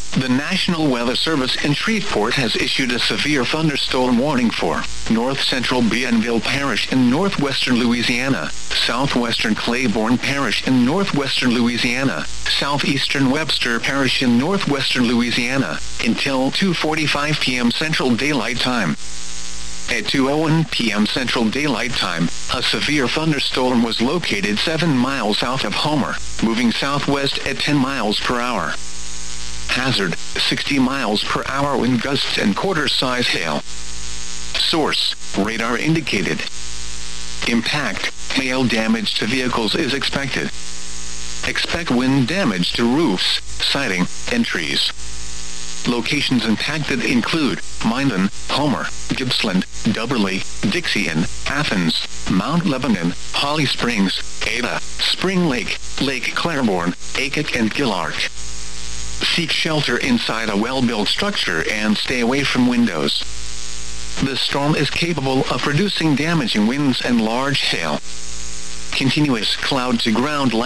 The National Weather Service in Shreveport has issued a severe thunderstorm warning for north-central Bienville Parish in northwestern Louisiana, southwestern Claiborne Parish in northwestern Louisiana, southeastern Webster Parish in northwestern Louisiana, until 2:45 p.m. Central Daylight Time. At 2:01 p.m. Central Daylight Time, a severe thunderstorm was located 7 miles south of Homer, moving southwest at 10 miles per hour. Hazard, 60 miles per hour wind gusts and quarter-size hail. Source, radar indicated. Impact, hail damage to vehicles is expected. Expect wind damage to roofs, siding, and trees. Locations impacted include Minden, Homer, Gippsland, Dubberly, Dixie-Ann, Athens, Mount Lebanon, Holly Springs, Ada, Spring Lake, Lake Claiborne, Aycock and Gillark. Seek shelter inside a well-built structure and stay away from windows. The storm is capable of producing damaging winds and large hail. Continuous cloud-to-ground